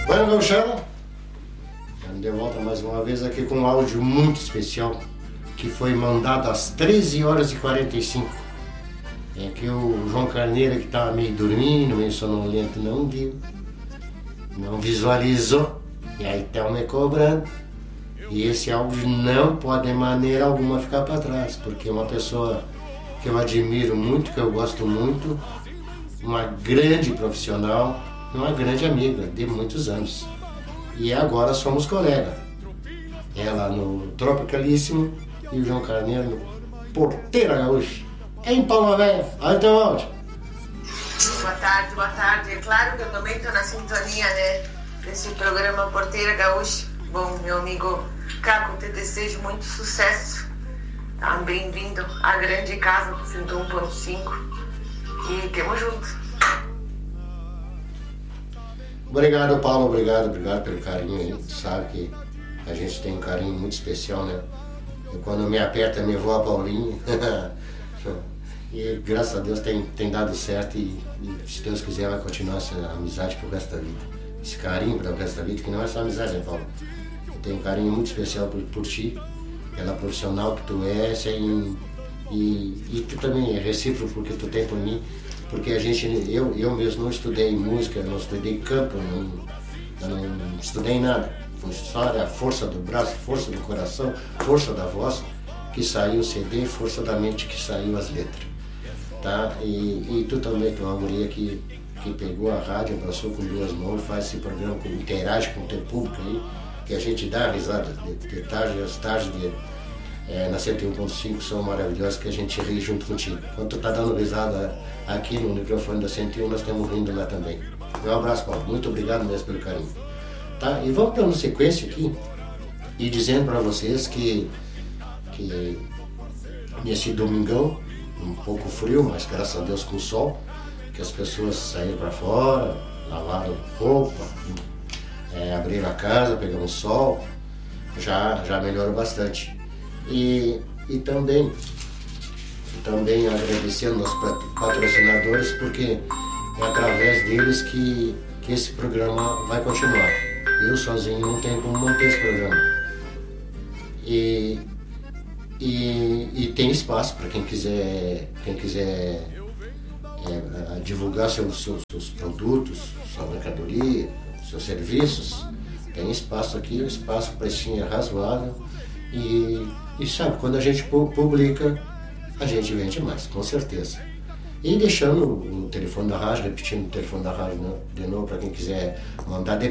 Bueno, gauchada, estamos de volta mais uma vez aqui com um áudio muito especial que foi mandado às 13h45. É que o João Carneiro, que estava meio dormindo, meio sonolento, não viu, não visualizou, e aí estão me cobrando. E esse áudio não pode de maneira alguma ficar para trás, porque é uma pessoa que eu admiro muito, que eu gosto muito, uma grande profissional, uma grande amiga de muitos anos. E agora somos colegas. Ela no Tropicalíssimo e o João Carneiro no Porteira Gaúcha, em Palma Velha. Olha o teu áudio. Boa tarde. É claro que eu também estou na sintonia, né, desse programa Porteira Gaúcha. Bom, meu amigo Caco, te desejo muito sucesso. Tá? Bem-vindo à grande casa do 101.5 e tamo junto. Obrigado, Paulo, obrigado pelo carinho aí. Tu sabe que a gente tem um carinho muito especial, né? E quando me aperta, me voa a Paulinha. E graças a Deus tem dado certo e se Deus quiser vai continuar essa amizade pro resto da vida. Esse carinho pro resto da vida, que não é só amizade, né, Paulo? Eu tenho um carinho muito especial por ti, pela profissional que tu és e tu também é recíproco porque tu tem por mim. Porque eu mesmo não estudei música, não estudei canto, eu não estudei nada. Foi só a força do braço, força do coração, força da voz que saiu o CD, força da mente que saiu as letras. Tá? E tu também, tu é uma guria que pegou a rádio, abraçou com duas mãos, faz esse programa, interage com o teu público aí, que a gente dá risada de tarde, as tardes na 101.5 são maravilhosas, que a gente ri junto contigo. Quando tu tá dando risada aqui no microfone da 101, nós estamos rindo lá também. Um abraço, Paulo. Muito obrigado mesmo pelo carinho. Tá? E vamos dando sequência aqui e dizendo para vocês que nesse domingão, um pouco frio, mas graças a Deus com sol, que as pessoas saíram para fora, lavaram roupa, abriram a casa, pegamos sol, já melhorou bastante. E também agradecendo aos patrocinadores, porque é através deles que esse programa vai continuar. Eu sozinho não tenho como manter esse programa. E tem espaço para quem quiser divulgar seus produtos, sua mercadoria, seus serviços. Tem espaço aqui, o espaço, o precinho é razoável. E sabe, quando a gente publica, a gente vende mais, com certeza. E deixando o telefone da rádio, repetindo o telefone da rádio de novo para quem quiser mandar